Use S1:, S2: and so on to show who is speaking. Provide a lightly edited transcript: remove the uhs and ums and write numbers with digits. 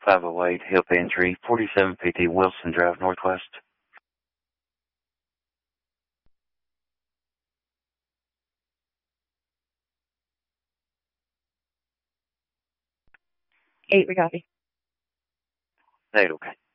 S1: 508 hip injury, 4750 Wilson Drive Northwest.
S2: 8, we copy.
S1: 8, okay.